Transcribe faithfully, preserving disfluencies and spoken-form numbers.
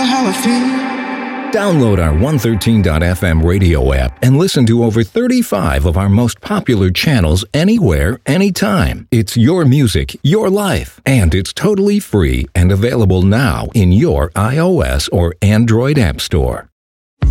how I feel. Download our one thirteen dot f m radio app and listen to over thirty-five of our most popular channels anywhere, anytime. It's your music, your life, and it's totally free and available now in your iOS or Android app store.